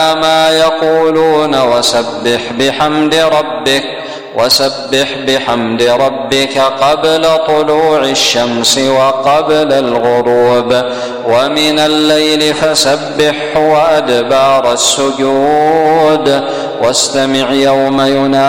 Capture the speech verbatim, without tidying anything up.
ما يقولون وسبح بحمد ربك وسبح بحمد ربك قبل طلوع الشمس وقبل الغروب ومن الليل فسبحه وأدبار السجود واستمع يوم ينادي